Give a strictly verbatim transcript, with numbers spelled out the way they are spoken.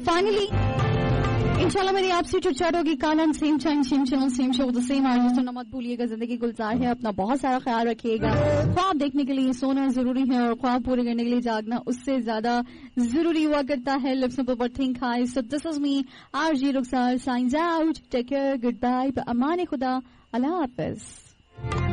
Finally इंशाल्लाह मेरी आपसे चुटचाट होगी कालन same time same channel same show the same are सुनना मत भूलिएगा। जिंदगी गुलजार है, अपना बहुत सारा ख्याल रखिएगा। ख्वाब देखने के लिए सोना जरूरी है और ख्वाब पूरे करने के लिए जागना उससे ज्यादा जरूरी हुआ करता है। लिव्स पर think high. So this is me R G Rukhsar science out. Take care, good bye, अमान खुदा, अल्लाह हाफिज।